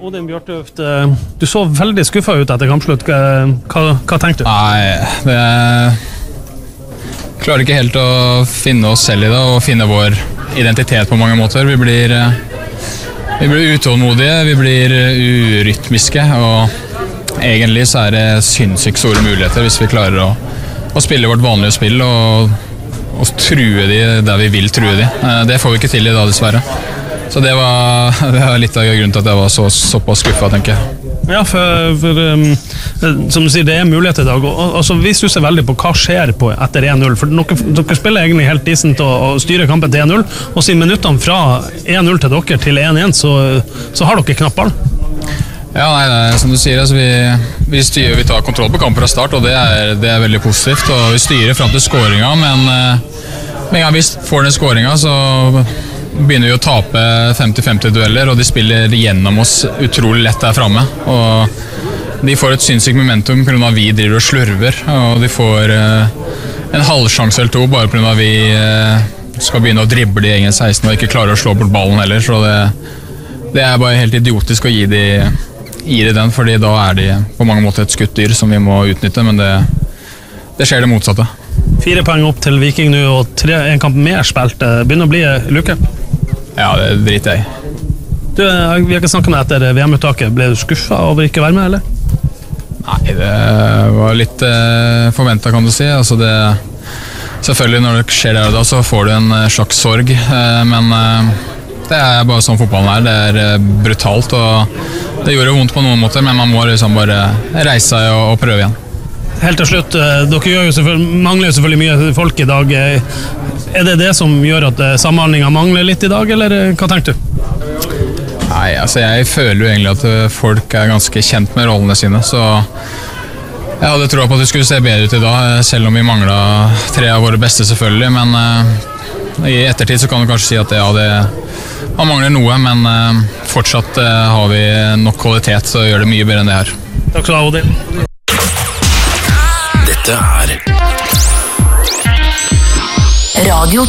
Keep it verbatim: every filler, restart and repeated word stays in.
Odin Bjørtuft, du så veldig skuffet ut etter kampslutt. Hva, hva tenkte du? Nei, det klarer ikke helt å finne oss selv i det, og finne vår identitet på mange måter. Vi blir, vi blir utålmodige, vi blir urytmiske, og egentlig så er det sinnssykt store muligheter hvis vi klarer å, å spille vårt vanlige spill og, og true de der vi vil true de. Det får vi ikke til i dag, dessverre. Så det var, det var litt av grunnen til at jeg var så, såpass skuffet, tenker jeg. Ja, for, for um, som du sier, det er mulighet i dag. Og, altså, hvis du ser veldig på hva skjer på etter en null, for dere, dere spiller egentlig helt decent og, og styrer kampen til en null, og siden minuttene fra en null til dere til en en, så, så har dere knapp ball. Ja, nei, det er, som du sier, altså, vi, vi, styrer, vi tar kontroll på kampen fra start, og det er, det er veldig positivt. Og vi styrer frem til skåringen, men med en gang vi får den skåringen, så begynner vi å tape femti femti dueller, og de spiller gjennom oss utrolig lett der fremme. Og de får et sinnssykt momentum på grunn av at vi driver og slurver, og de får eh, en halvsjanse eller to bare på grunn av at vi eh, skal begynne å drible i egen seksten og ikke klarer å slå bort ballen heller. Så det, det er bare helt idiotisk å gi de, gi de den, fordi da er de på mange måter et skuttdyr som vi må utnytte, men det, det skjer det motsatte. Fire poeng opp til Viking nå, og tre, en kamp mer spilt. Begynner å bli luke. Ja, det driter jeg i. Du, vi har ikke snakket med etter V M-uttaket. Ble du skuffet over ikke å være med, eller? Nei, det var litt eh, forventet, kan du si. Altså det, selvfølgelig, når det skjer der og da, så får du en slags sorg. Eh, men eh, det er bare sånn fotballen er. Det er eh, brutalt, og det gjorde vondt på noen måter, men man må liksom bare reise seg og, og prøve igjen. Helt til slutt, dere gjør jo mangler jo selvfølgelig mye folk i dag. Er det det som gjør at samhandlingen mangler litt i dag, eller hva tenker du? Nei, altså jeg føler jo egentlig at folk er ganske kjent med rollene sine, så jeg hadde trodd på at det skulle se bedre ut i dag, selv om vi manglet tre av våre beste selvfølgelig, men uh, i ettertid så kan du kanskje si at ja, det, man mangler noe, men uh, fortsatt uh, har vi nok kvalitet, så gjør det mye bedre enn det her. Takk skal du ha, Odin. Dette er Radio